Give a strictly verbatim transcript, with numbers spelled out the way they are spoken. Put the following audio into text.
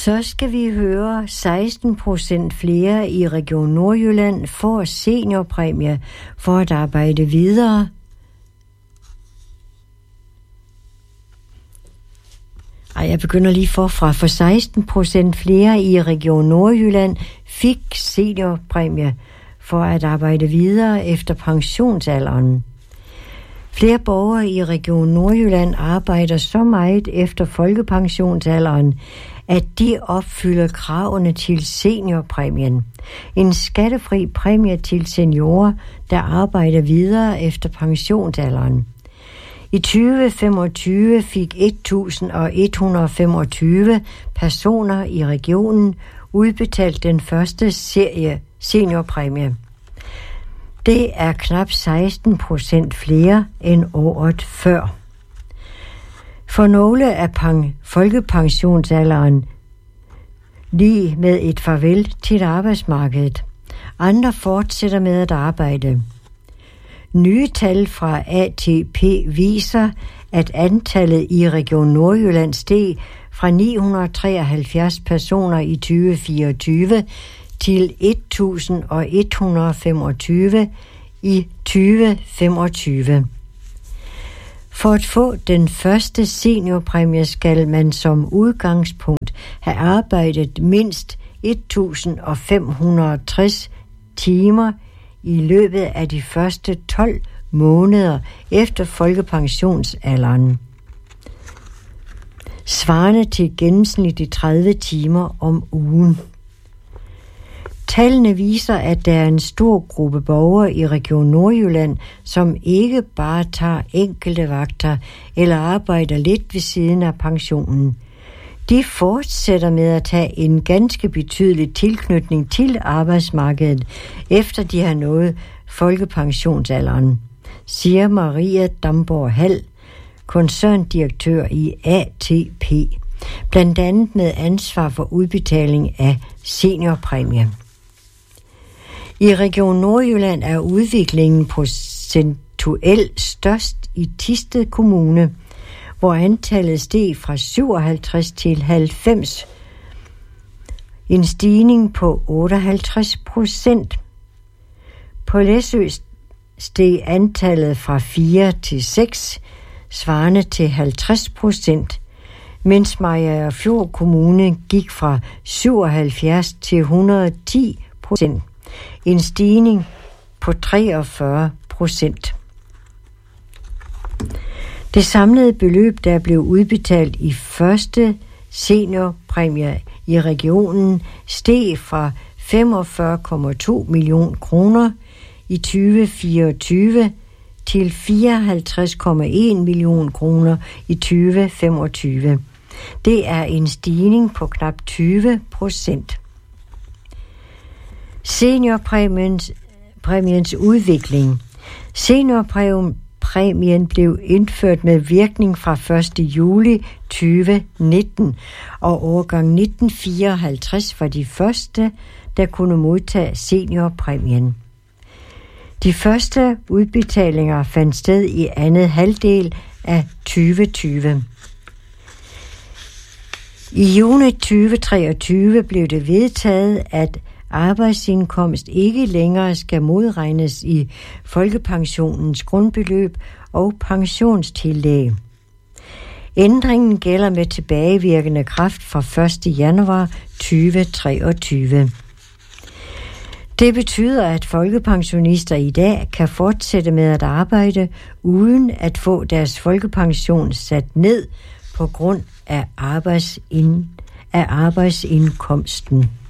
Så skal vi høre, seksten procent flere i Region Nordjylland får seniorpræmie for at arbejde videre. Ej, jeg begynder lige forfra. For seksten procent flere i Region Nordjylland fik seniorpræmie for at arbejde videre efter pensionsalderen. Flere borgere i Region Nordjylland arbejder så meget efter folkepensionsalderen, at de opfylder kravene til seniorpræmien. En skattefri præmie til seniorer, der arbejder videre efter pensionsalderen. I tyve femogtyve fik et tusind et hundrede femogtyve personer i regionen udbetalt den første serie seniorpræmie. Det er knap seksten procent flere end året før. For nogle er peng- folkepensionsalderen lige med et farvel til arbejdsmarkedet. Andre fortsætter med at arbejde. Nye tal fra A T P viser, at antallet i Region Nordjylland steg fra ni hundrede treoghalvfjerds personer i tyve fireogtyve til et tusind et hundrede femogtyve i tyve femogtyve. For at få den første seniorpræmie skal man som udgangspunkt have arbejdet mindst et tusind fem hundrede og tres timer i løbet af de første tolv måneder efter folkepensionsalderen, svarende til gennemsnitligt tredive timer om ugen. Tallene viser, at der er en stor gruppe borgere i Region Nordjylland, som ikke bare tager enkelte vagter eller arbejder lidt ved siden af pensionen. De fortsætter med at have en ganske betydelig tilknytning til arbejdsmarkedet, efter de har nået folkepensionsalderen, siger Maria Damborg Hall, koncerndirektør i A T P, blandt andet med ansvar for udbetaling af seniorpræmie. I Region Nordjylland er udviklingen procentuelt størst i Thisted Kommune, hvor antallet steg fra syvoghalvtreds til halvfems. En stigning på otteoghalvtreds procent. På Læsø steg antallet fra fire til seks, svarende til halvtreds procent, mens Mariagerfjord Kommune gik fra syvoghalvfjerds til et hundrede og ti procent. En stigning på treogfyrre procent. Det samlede beløb, der blev udbetalt i første seniorpræmie i regionen, steg fra femogfyrre komma to millioner kroner i tyve fireogtyve til fireoghalvtreds komma en millioner kroner i tyve femogtyve. Det er en stigning på knap tyve procent. Seniorpræmiens præmiens udvikling. Seniorpræmien blev indført med virkning fra første juli tyve nitten, og årgang nitten fireoghalvtreds var de første, der kunne modtage seniorpræmien. De første udbetalinger fandt sted i andet halvdel af tyve tyve. I juni tyve treogtyve blev det vedtaget, at arbejdsindkomst ikke længere skal modregnes i folkepensionens grundbeløb og pensionstillæg. Ændringen gælder med tilbagevirkende kraft fra første januar tyve treogtyve. Det betyder, at folkepensionister i dag kan fortsætte med at arbejde uden at få deres folkepension sat ned på grund af, arbejdsind- af arbejdsindkomsten.